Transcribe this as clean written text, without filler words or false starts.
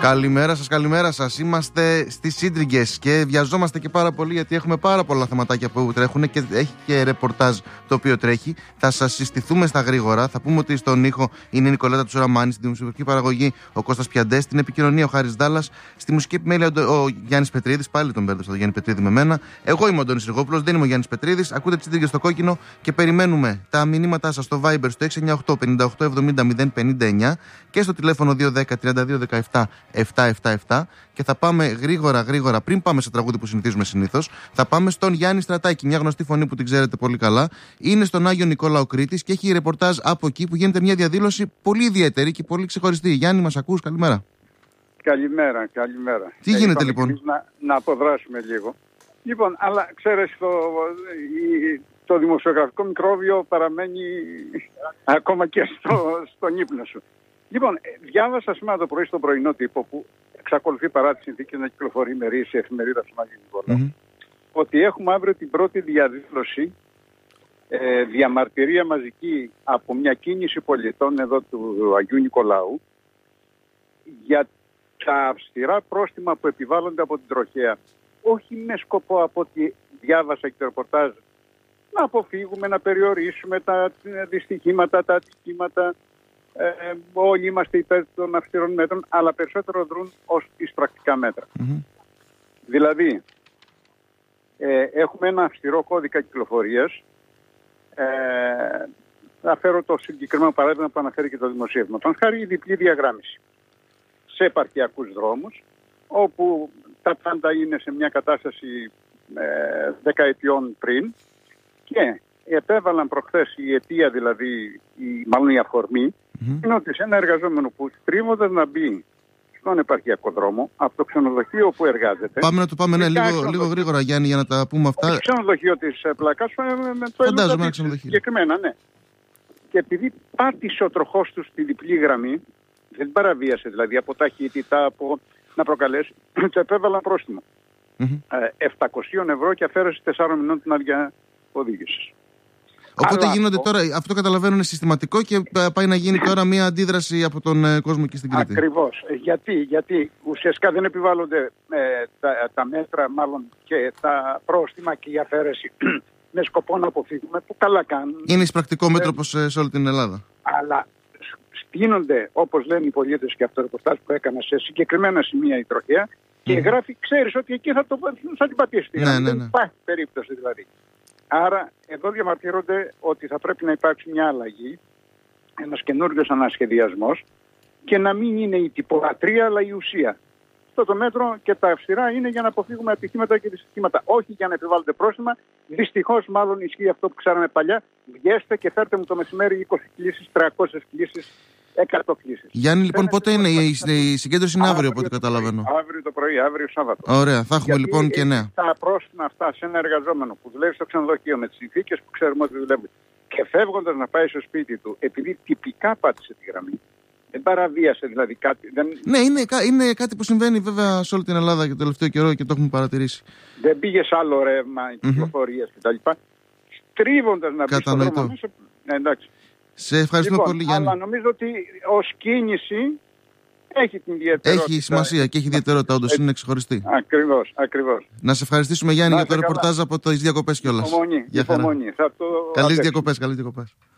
Καλημέρα σας. Είμαστε στις Σύντριγγες και βιαζόμαστε και πάρα πολύ γιατί έχουμε πάρα πολλά θεματάκια που τρέχουν και έχει και ρεπορτάζ το οποίο τρέχει. Θα σας συστηθούμε στα γρήγορα. Θα πούμε ότι στον ήχο είναι η Νικολέτα Τσουραμάνη, στη δημοσιογραφική παραγωγή ο Κώστας Πιαντές, στην επικοινωνία ο Χάρης Δάλλας, στη μουσική επιμέλεια ο Γιάννης Πετρίδης. Πάλι τον μπέρδεψα τον Γιάννη Πετρίδη με μένα. Εγώ είμαι ο Αντώνης Σεργόπουλος, δεν είμαι ο Γιάννης Πετρίδης. Ακούτε τις Σύντριγγες στο κόκκινο και περιμένουμε τα μηνύματά σας στο Viber στο 698 58 70 059 και στο τηλέφωνο 210 32 17 777 και θα πάμε γρήγορα, πριν πάμε σε τραγούδι που συνηθίζουμε συνήθως, θα πάμε στον Γιάννη Στρατάκη, μια γνωστή φωνή που την ξέρετε πολύ καλά. Είναι στον Άγιο Νικόλαο Κρήτης και έχει ρεπορτάζ από εκεί που γίνεται μια διαδήλωση πολύ ιδιαίτερη και πολύ ξεχωριστή. Γιάννη, μας ακούς? Καλημέρα. Καλημέρα. Τι γίνεται λοιπόν? Να αποδράσουμε λίγο. Λοιπόν, αλλά ξέρεις, το δημοσιογραφικό μικρόβιο παραμένει ακόμα και στον ύπνο σου. Λοιπόν, διάβασα σήμερα το πρωί στον πρωινό τύπο που εξακολουθεί παρά τις συνθήκες να κυκλοφορεί ημερήσια εφημερίδα στον Άγιο Νικόλαο, ότι έχουμε αύριο την πρώτη διαδήλωση, διαμαρτυρία μαζική από μια κίνηση πολιτών εδώ του Αγίου Νικολάου για τα αυστηρά πρόστιμα που επιβάλλονται από την τροχέα. Όχι με σκοπό, από ό,τι διάβασα και το ρεπορτάζ, να αποφύγουμε, να περιορίσουμε τα δυστυχήματα, τα ατυχήματα. Όλοι είμαστε υπέρ των αυστηρών μέτρων, αλλά περισσότερο δρούν ως εισπρακτικά μέτρα. Δηλαδή, έχουμε ένα αυστηρό κώδικα κυκλοφορίας. Θα φέρω το συγκεκριμένο παράδειγμα που αναφέρει και το δημοσίευμα. Τον χάρη η διπλή διαγράμμιση σε επαρχιακούς δρόμους, όπου τα πάντα είναι σε μια κατάσταση δεκαετιών πριν και επέβαλαν προχθές η αιτία, δηλαδή μάλλον η αφορμή, είναι ότι σε ένα εργαζόμενο που στρίβοντας να μπει στον επαρχιακό δρόμο από το ξενοδοχείο που εργάζεται. Πάμε να το πάμε λίγο γρήγορα, Γιάννη, για να τα πούμε αυτά. Το ξενοδοχείο της Πλάκας, φαντάζομαι ένα ξενοδοχείο. Συγκεκριμένα, ναι. Και επειδή πάτησε ο τροχός του στη διπλή γραμμή, δεν παραβίασε δηλαδή από ταχύτητα, από να προκαλέσει, του επέβαλαν πρόστιμο. 700 ευρώ και αφαίρεση 4 μηνών την άδεια οδήγησης. Οπότε γίνονται τώρα, αυτό καταλαβαίνω είναι συστηματικό και πάει να γίνει τώρα μια αντίδραση από τον κόσμο εκεί στην Κρήτη. Ακριβώς. Γιατί ουσιαστικά δεν επιβάλλονται τα μέτρα, μάλλον και τα πρόστιμα και η αφαίρεση με σκοπό να αποφύγουμε, που καλά κάνουν. Είναι εισπρακτικό μέτρο όπως σε όλη την Ελλάδα. Αλλά στείνονται, όπως λένε οι πολίτες και αυτό το ρεπορτάζ που έκανα, σε συγκεκριμένα σημεία η τροχέα και γράφει, ξέρεις ότι εκεί θα την πατήσει. Δεν υπάρχει περίπτωση δηλαδή. Άρα εδώ διαμαρτύρονται ότι θα πρέπει να υπάρξει μια αλλαγή, ένας καινούριος ανασχεδιασμός και να μην είναι η τυπολατρεία αλλά η ουσία. Αυτό το μέτρο και τα αυστηρά είναι για να αποφύγουμε ατυχήματα και δυστυχήματα, όχι για να επιβάλλονται πρόστιμα. Δυστυχώς μάλλον ισχύει αυτό που ξέραμε παλιά. Βγέστε και φέρτε μου το μεσημέρι 20 κλήσεις, 300 κλήσεις, 100 κλήσεις. Γιάννη, λοιπόν, πότε είναι η συγκέντρωση? Είναι αύριο, από ό,τι καταλαβαίνω. Αύριο το πρωί, αύριο Σάββατο. Ωραία, θα έχουμε λοιπόν και νέα. Τα πρόστιμα αυτά σε ένα εργαζόμενο που δουλεύει στο ξενοδοχείο με τις συνθήκες που ξέρουμε ότι δουλεύει και φεύγοντας να πάει στο σπίτι του, επειδή τυπικά πάτησε τη γραμμή, δεν παραβίασε δηλαδή κάτι. Ναι, είναι κάτι που συμβαίνει βέβαια σε όλη την Ελλάδα και το τελευταίο καιρό και το έχουμε παρατηρήσει. Δεν πήγε σε άλλο ρεύμα, κυκλοφορίες κτλ. Στρίβοντας να μπει στον δρόμο μέσα. Εντάξει. Σε ευχαριστούμε πολύ, Γιάννη. Αλλά νομίζω ότι ως κίνηση έχει την ιδιαιτερότητα. Έχει σημασία και έχει ιδιαιτερότητα, όντως είναι ξεχωριστή. Ακριβώς. Να σε ευχαριστήσουμε, Γιάννη, για το ρεπορτάζ από τις διακοπές κιόλας. Υπομονή. Καλές διακοπές.